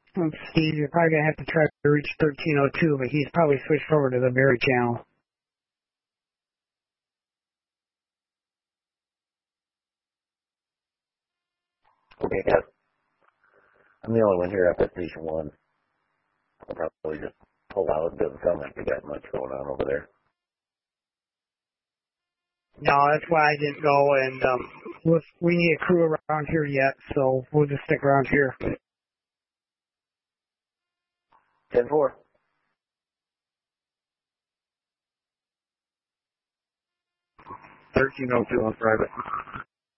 Steve, you're probably going to have to try to reach 1302, but he's probably switched over to the Berry channel. Okay, guys. I'm the only one here up at Station 1. I'll probably just pull out. It doesn't sound like we got much going on over there. No, that's why I didn't go, and we need a crew around here yet, so we'll just stick around here. 10-4. 1302 on private.